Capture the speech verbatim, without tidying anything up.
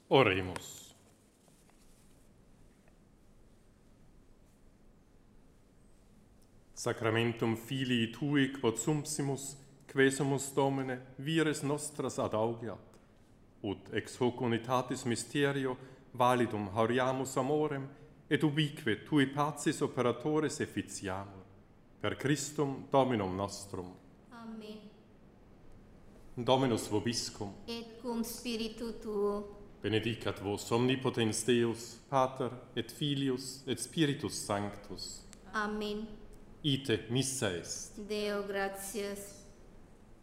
Oremus. Sacramentum Filii Tui quod sumpsimus, quesumus Domine, vires nostras ad augeat, ut ex hoc unitatis mysterio validum hauriamus amorem, et ubique Tui pacis operatores efficiamur, per Christum Dominum nostrum. Amen. Dominus vobiscum, Et cum spiritu tuo, benedicat vos omnipotens Deus, Pater et Filius et Spiritus Sanctus. Amen. Ite missa est. Deo gratias.